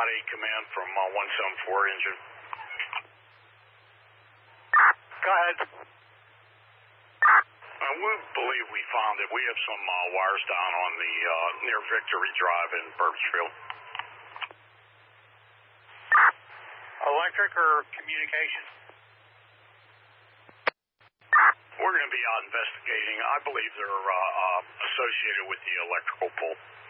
command from 174 engine. Go ahead. We believe we found that we have some wires down on the near Victory Drive in Burkesfield. Electric or communication? We're going to be out investigating. I believe they're associated with the electrical pole.